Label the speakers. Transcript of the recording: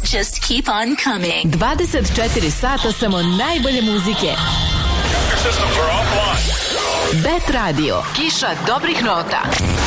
Speaker 1: just keep on coming.
Speaker 2: 24 sata samo najbolje muzike. Bet Radio, kiša dobrih nota.